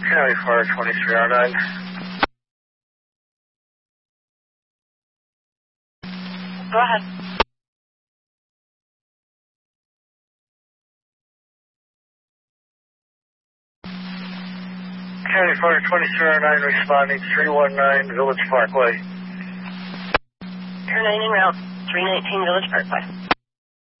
County Fire 2309. Go ahead. County Fire 2309 responding 319 Village Parkway. Turn 9 en route, 319 Village Parkway.